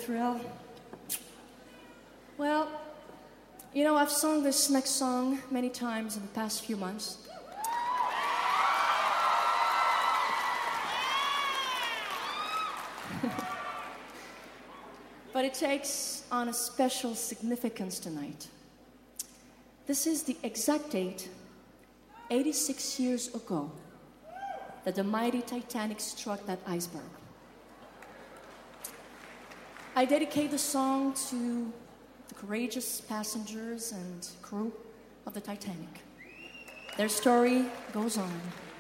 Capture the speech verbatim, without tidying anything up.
thrill. Well, you know, I've sung this next song many times in the past few months. But it takes on a special significance tonight. This is the exact date, eighty-six years ago, that the mighty Titanic struck that iceberg. I dedicate the song to the courageous passengers and crew of the Titanic. Their story goes on.